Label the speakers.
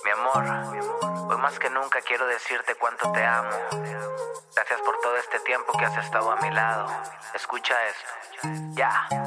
Speaker 1: Mi amor, hoy más que nunca quiero decirte cuánto te amo. Gracias por todo este tiempo que has estado a mi lado. Escucha esto. Ya.